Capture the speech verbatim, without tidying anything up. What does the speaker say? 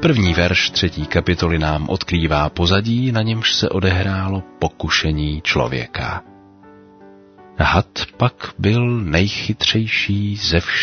První verš třetí kapitoly nám odkrývá pozadí, na němž se odehrálo pokušení člověka. Had pak byl nejchytřejší ze všech